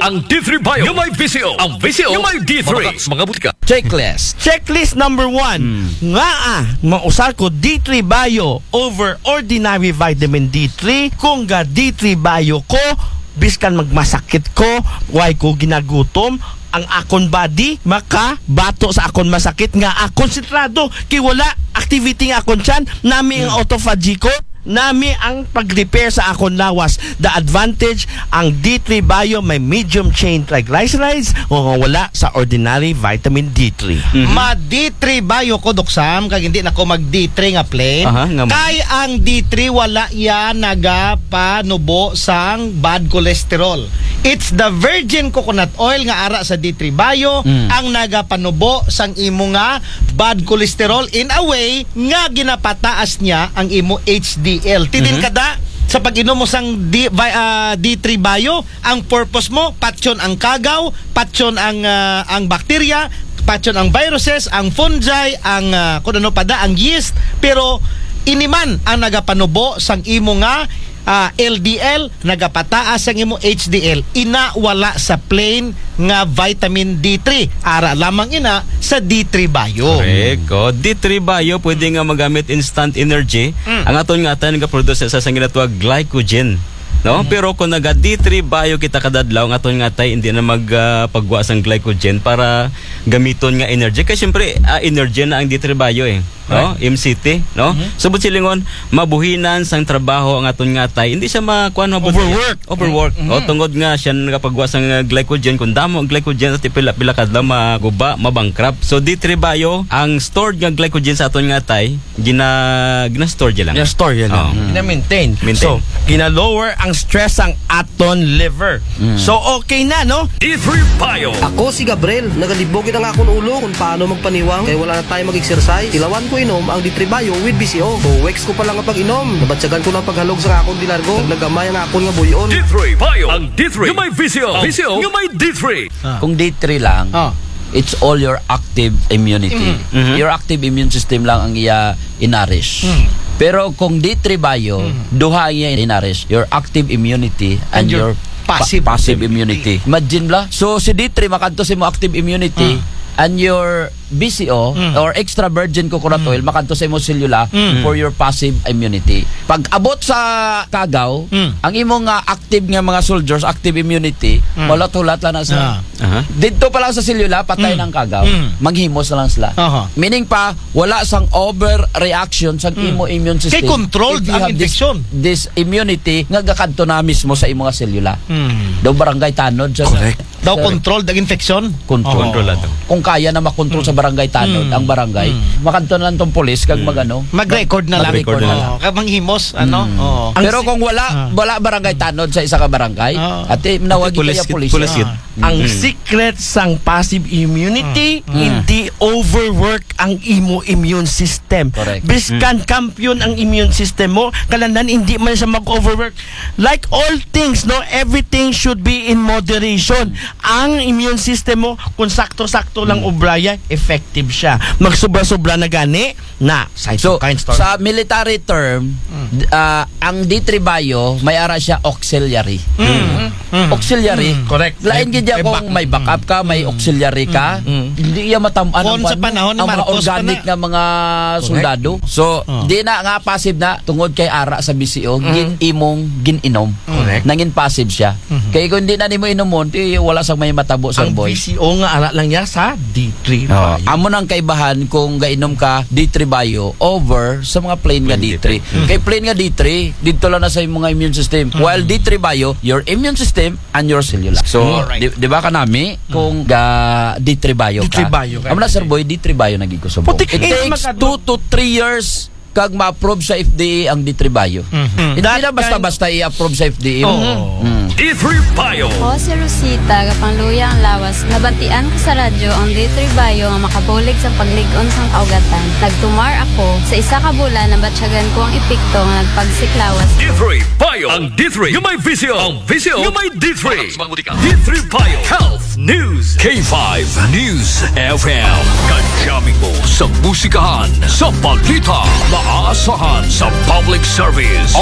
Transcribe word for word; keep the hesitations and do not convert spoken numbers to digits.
ang D three Bio. Yung may V C O. Ang V C O, yung may D three. Mga butika. Checklist. Checklist number one. Hmm. Nga ah, mausar ko D three Bio over ordinary vitamin D three. Kung ga D three Bio ko, biskan magmasakit ko, why ko ginagutom, ang akon body makabato sa akon masakit nga akon konsentrado kay wala activity nga akon tiyan, nami ang autophagy ko, nami ang pag-repair sa akon lawas. The advantage, ang D three Bio may medium chain triglycerides o wala sa ordinary vitamin D three. Mm-hmm. Ma D three Bio ko doksam kag hindi nako mag D three nga plain. Aha, nga ma- Kay ang D three wala ya nagapanubo sang bad cholesterol. It's the virgin coconut oil nga ara sa D three Bio Mm. ang nagapanubo sang imo nga bad cholesterol in a way nga ginapataas niya ang imo H D L. Tidin Mhm. kada sa pag-inom mo sang D, vi- ah, D three Bio, ang purpose mo patyon ang kagaw, patyon ang ah, ang bakterya, patyon ang viruses, ang fungi, ang uh, kung ano pa da, ang yeast, pero iniman ang nagapanubo sang imo nga uh, L D L, nagapataas ang imo H D L, ina wala sa plain nga vitamin D three, ara lamang ina sa D three Bio. Correct. Oh, D three Bio pwede nga magamit instant energy. Mm. Ang aton nga tayo nga-produce sa sang ginatawag glycogen. No? Mm-hmm. Pero kung naga D three Bio kita kadadlaw, ang aton nga tayo hindi na magpagwa uh, sang glycogen para gamiton nga energy. Kasi syempre, uh, energy na ang D three Bio eh. No? M C T, no? Mm-hmm. Subot silingon, mabuhinan sang trabaho ang aton nga tay. Hindi siya makuan mabuti. Overwork. Overwork. Mm-hmm. O tungod nga siya nagapagwa sang uh, glycogen, kung damo ang glycogen at pila pila kadlaw maguba, mabangkrap. So D three Bio, ang stored nga glycogen sa aton nga tay, gina gina-store lang. Yung store yan lang. Oh. Gina-maintain. Maintain. So, gina-lower ang stress ang aton liver. So, okay na, no? D three Bio. Ako si Gabriel, nagalibogin ang akong ulo kung paano magpaniwang kaya wala na tayo mag-exercise. Ilawan ko inom ang D three Bio with B C O. O weeks ko pa lang ang pag-inom. Nabatsagan ko ng paghalog sa akong dilargo. Nagnagamay ang akong nga buyon. D three Bio. Ang D three. Yung may V C O. V C O, yung may D three. Kung D three lang, Ah. it's all your active immunity. Mhm. Your active immune system lang ang iya inarish. Pero kung D three Bio, duha iya inarish, your active immunity and, And your your passive pa- passive immunity. Imagine bla. So si D three makanto sa mo active immunity and your B C O or extra virgin coconut oil makanto sa imo selula for your passive immunity. Pag abot sa kagaw, Mm. ang imo nga active nga mga soldiers, active immunity, malat-hulat lang na sa Ah. Aha. dito pa lang sa selula, patay ng kagaw. Mm. Manghimos na lang sila. Aha. Meaning pa, wala sang overreaction sa imo immune system. Kay controlled If you ang have this- infection. This, immunity, nga gakadto na mismo sa imo nga selula. Mm. Daw barangay tanod. Sa, Correct. Daw controlled ang infection. Control. Kontrolado. Kung kaya na makontrol sa barangay tanod, ang barangay, makadto na lang tong pulis, kag magano. Mag-record na lang. Mag-record na lang. Oo. Kapag himos, ano? Oo. Pero kung wala wala barangay tanod sa isa ka barangay, Ah. ate nawagi Pulis- kaya pulis. pulis yun. Ang secret sang passive immunity, hindi overwork ang imo immune system. Correct. Biskan kampiyon ang immune system mo, kalandan hindi man siya mag-overwork. Like all things, no, everything should be in moderation. Ang immune system mo, kung sakto-sakto lang ubraya, effective siya. Magsobra-sobra na gani, na So, cytokine storm. sa military term, d- ah, ang D three Bio, may ara siya auxiliary. Auxiliary. Correct. Lain May- gid ya may kung back- may backup ka, may auxiliary ka, hindi iya matamaan Kung sa panahon ni ang mga Marcos pa organic na. nga mga soldado. So, di na nga passive na tungod kay ara sa B C O, gin imong gininom. Correct. Nangin passive siya. Kaya kung hindi na nimo inomon, di wala sang may matabo sa ang boy. B C O nga ara lang niya sa D three Oh, Bio. amo nang kaibahan kung gainom ka D three Bio over sa mga plain nga D three. Kay plain nga D three, dito lang na sa mga immune system. While D three Bio, your immune system and your cellular. So, Alright. di, di ba kanami kung ga D three Bio D three ka? Bio ka. Amo na sir boy, D three Bio naging ko sa buong. Putik, It eh, takes magkano- two to three years kag ma-approve sa F D A ang D three Bio. Hindi That na basta-basta i-approve sa F D A. Oh. Mm. D three Bio. Ako si Rosita, kapangluya ang lawas. Nabantian ko sa radyo ang D three Bio nga makabulig sa pagligon sang kaugatan. Nagtumar ako sa isa ka bulan na batsyagan ko ang epekto nga nagpagsiklawas. D three Bio. Ang D three, yung may V C O. Ang V C O, yung may D three. D three Bio. Health News. K five News F M. Kajaming mo sa musikahan, sa balita, maaasahan sa public service.